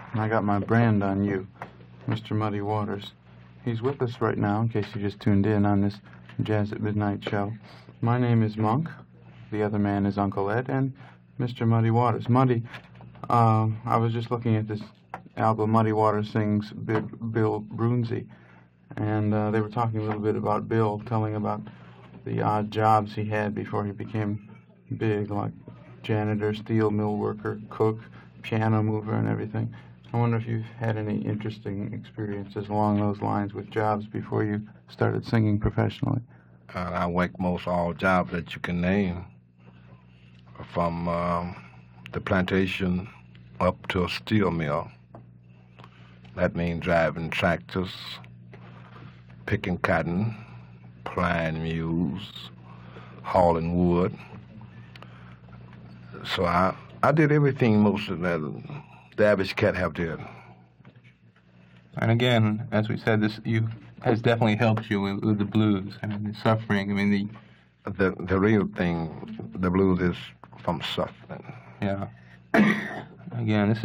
and I got my brand on you, Mr. Muddy Waters. He's with us right now, in case you just tuned in on this Jazz at Midnight show. My name is Monk. The other man is Uncle Ed, and Mr. Muddy Waters. Muddy, I was just looking at this album, Muddy Waters Sings Bill Brunsey, and they were talking a little bit about Bill, telling about the odd jobs he had before he became big, like janitor, steel mill worker, cook, piano mover, and everything. I wonder if you've had any interesting experiences along those lines with jobs before you started singing professionally. I work most all jobs that you can name, from the plantation up to a steel mill. That means driving tractors, picking cotton, plying mules, hauling wood. So I did everything most of that the average cat have did. And again, as we said, this has definitely helped you with the blues. I mean, the suffering. I mean, the real thing, the blues is from suffering. Yeah. Again, this